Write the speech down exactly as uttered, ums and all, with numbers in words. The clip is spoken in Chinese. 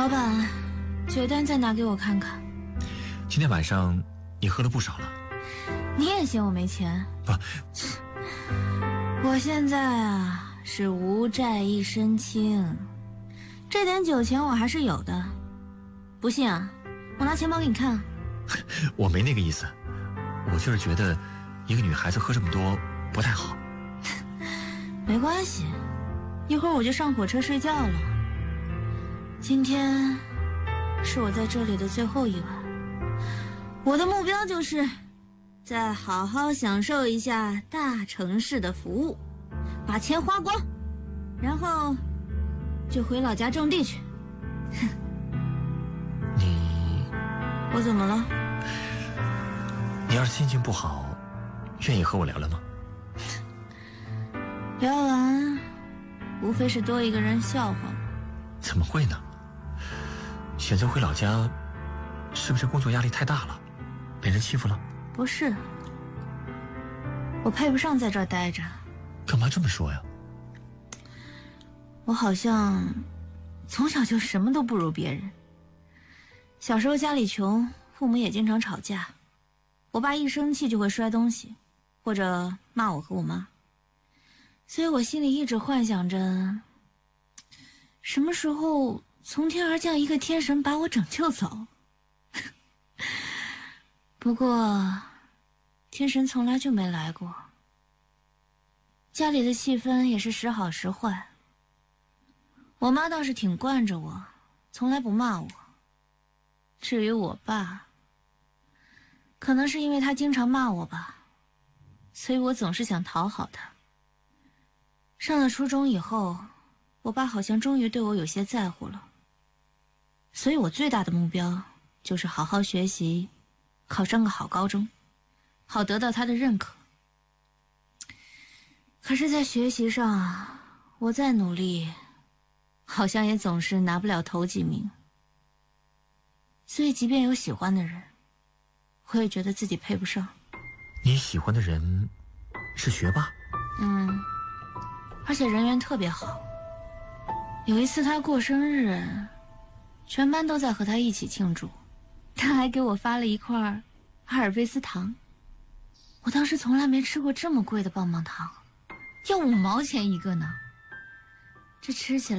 老板，酒单再拿给我看看。 今天晚上你喝了不少了。 你也嫌我没钱？ 不， 我现在啊是无债一身轻，这点酒钱我还是有的。不信啊，我拿钱包给你看。 我没那个意思，我就是觉得一个女孩子喝这么多不太好。 没关系，一会儿我就上火车睡觉了。今天是我在这里的最后一晚，我的目标就是再好好享受一下大城市的服务，把钱花光，然后就回老家种地去。 你我怎么了？ 你要是心情不好，愿意和我聊聊吗？ 聊完无非是多一个人笑话我。 怎么会呢？选择回老家，是不是工作压力太大了，被人欺负了？ 不是，我配不上在这儿待着。 干嘛这么说呀？ 我好像从小就什么都不如别人。小时候家里穷，父母也经常吵架，我爸一生气就会摔东西，或者骂我和我妈，所以我心里一直幻想着，什么时候从天而降一个天神把我拯救走。不过天神从来就没来过，家里的气氛也是时好时坏。我妈倒是挺惯着我，从来不骂我。至于我爸，可能是因为他经常骂我吧，所以我总是想讨好他。上了初中以后，我爸好像终于对我有些在乎了，所以我最大的目标就是好好学习，考上个好高中，好得到他的认可。可是在学习上，我再努力，好像也总是拿不了头几名。所以即便有喜欢的人，我也觉得自己配不上。 你喜欢的人是学霸？ 嗯，而且人缘特别好。有一次他过生日，全班都在和他一起庆祝，他还给我发了一块阿尔卑斯糖。我当时从来没吃过这么贵的棒棒糖，要五毛钱一个呢。这吃起来